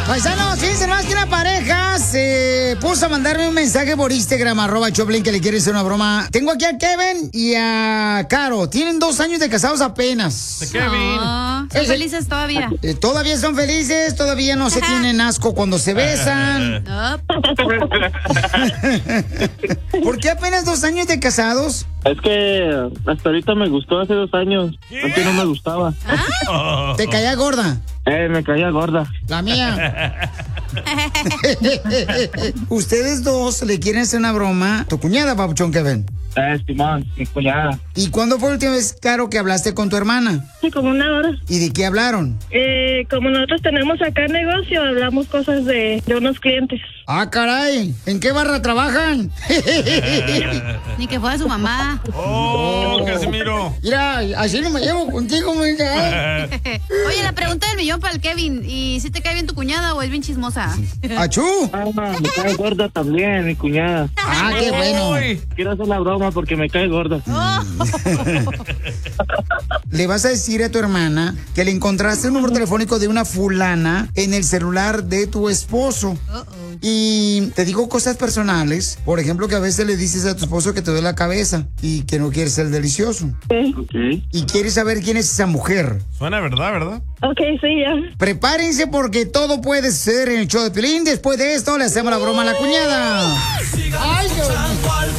Paisanos, fíjense más que una pareja se puso a mandarme un mensaje por Instagram, @Choplin, que le quiere hacer una broma. Tengo aquí a Kevin y a Caro. Tienen 2 años de casados apenas. Kevin. Son felices todavía. Todavía son felices, todavía no se tienen asco cuando se besan. ¿Por qué apenas 2 años de casados? Es que hasta ahorita me gustó hace 2 años. Antes no me gustaba. ¿Te caía gorda? Me caía gorda. La mía. Ustedes dos le quieren hacer una broma. Tu cuñada, papuchón, Kevin. Simón, mi cuñada. ¿Y cuándo fue la última vez, Caro, que hablaste con tu hermana? Sí, como 1 hora. ¿Y de qué hablaron? Como nosotros tenemos acá negocio, hablamos cosas de unos clientes. Ah, caray. ¿En qué barra trabajan? Ni que fuera su mamá. ¡Oh, Casimiro! Mira, así no me llevo contigo, mija. Oye, la pregunta del millón para el Kevin. ¿Y si te cae bien tu cuñada o es bien chismosa? ¡Achú! Me cae gorda también, mi cuñada. Ah, qué bueno. Quiero hacer la broma porque me cae gorda. Le vas a decir a tu hermana que le encontraste un número telefónico de una fulana en el celular de tu esposo. Y te digo cosas personales. Por ejemplo, que a veces le dices a tu esposo que te duele la cabeza y que no quieres ser delicioso. Okay. Y quieres saber quién es esa mujer. Suena verdad. Ok, sí, ya. Prepárense porque todo puede ser en el show de Piolín. Después de esto le hacemos la broma a la cuñada. ¡Ay, Dios mío!